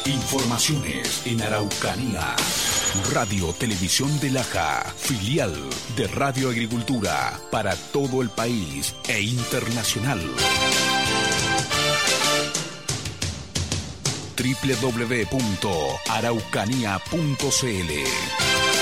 Informaciones en Araucanía. Radio Televisión de Laja, filial de Radio Agricultura para todo el país e internacional. www.araucanía.cl